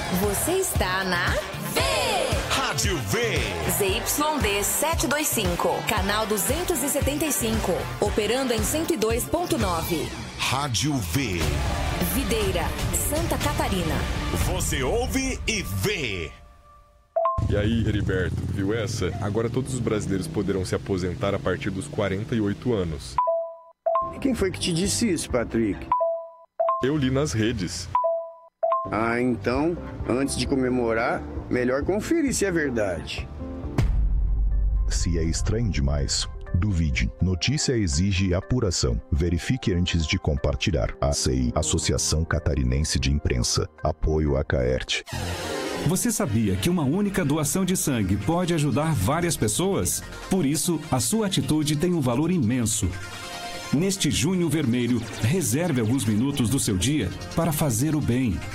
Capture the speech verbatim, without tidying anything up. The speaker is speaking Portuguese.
Você está na V. Rádio V. Z Y D setecentos e vinte e cinco, canal duzentos e setenta e cinco, operando em cento e dois ponto nove. Rádio V. Videira, Santa Catarina. Você ouve e vê. E aí, Heriberto, viu essa? Agora todos os brasileiros poderão se aposentar a partir dos quarenta e oito anos. E quem foi que te disse isso, Patrick? Eu li nas redes. Ah, então, antes de comemorar, melhor conferir se é verdade. Se é estranho demais, duvide. Notícia exige apuração. Verifique antes de compartilhar. A C I, Associação Catarinense de Imprensa. Apoio a Caert. Você sabia que uma única doação de sangue pode ajudar várias pessoas? Por isso, a sua atitude tem um valor imenso. Neste Junho Vermelho, reserve alguns minutos do seu dia para fazer o bem.